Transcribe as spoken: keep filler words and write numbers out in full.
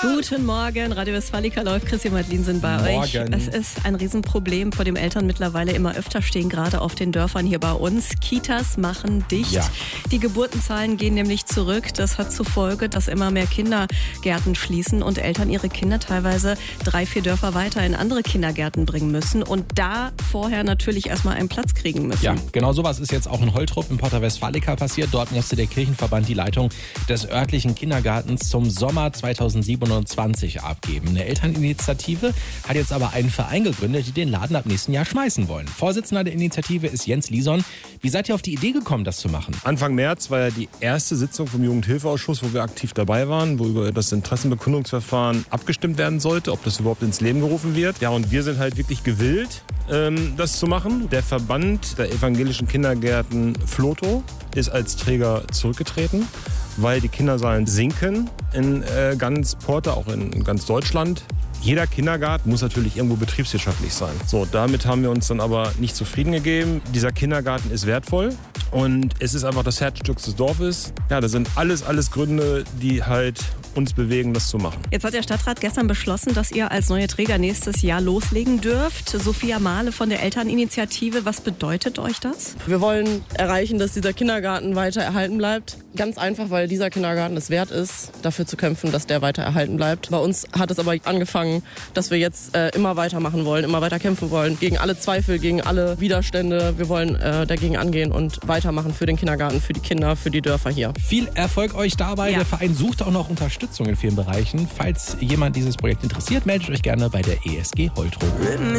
Guten Morgen, Radio Westfalica läuft, Chrissy und Madeline sind bei Morgen. euch. Es ist ein Riesenproblem, vor dem Eltern mittlerweile immer öfter stehen, gerade auf den Dörfern hier bei uns. Kitas machen dicht. Ja. Die Geburtenzahlen gehen nämlich zurück. Das hat zur Folge, dass immer mehr Kindergärten schließen und Eltern ihre Kinder teilweise drei, vier Dörfer weiter in andere Kindergärten bringen müssen und da vorher natürlich erstmal einen Platz kriegen müssen. Ja, genau sowas ist jetzt auch in Holtrup im Porta Westfalica passiert. Dort musste der Kirchenverband die Leitung des örtlichen Kindergartens zum Sommer zweitausendsiebenundzwanzig abgeben. Eine Elterninitiative hat jetzt aber einen Verein gegründet, die den Laden ab nächsten Jahr schmeißen wollen. Vorsitzender der Initiative ist Jens Lison. Wie seid ihr auf die Idee gekommen, das zu machen? Anfang März war ja die erste Sitzung vom Jugendhilfeausschuss, wo wir aktiv dabei waren, wo über das Interessenbekundungsverfahren abgestimmt werden sollte, ob das überhaupt ins Leben gerufen wird. Ja, und wir sind halt wirklich gewillt, ähm, das zu machen. Der Verband der evangelischen Kindergärten Floto ist als Träger zurückgetreten, weil die Kinderzahlen sinken in äh, ganz Porta, auch in, in ganz Deutschland. Jeder Kindergarten muss natürlich irgendwo betriebswirtschaftlich sein. So, damit haben wir uns dann aber nicht zufrieden gegeben. Dieser Kindergarten ist wertvoll und es ist einfach das Herzstück des Dorfes. Ja, das sind alles, alles Gründe, die halt uns bewegen, das zu machen. Jetzt hat der Stadtrat gestern beschlossen, dass ihr als neue Träger nächstes Jahr loslegen dürft. Sophia Mahle von der Elterninitiative, was bedeutet euch das? Wir wollen erreichen, dass dieser Kindergarten weiter erhalten bleibt. Ganz einfach, weil dieser Kindergarten es wert ist, dafür zu kämpfen, dass der weiter erhalten bleibt. Bei uns hat es aber angefangen, dass wir jetzt äh, immer weitermachen wollen, immer weiter kämpfen wollen. Gegen alle Zweifel, gegen alle Widerstände. Wir wollen äh, dagegen angehen und weitermachen für den Kindergarten, für die Kinder, für die Dörfer hier. Viel Erfolg euch dabei. Ja. Der Verein sucht auch noch Unterstützung in vielen Bereichen. Falls jemand dieses Projekt interessiert, meldet euch gerne bei der E S G Holtrup.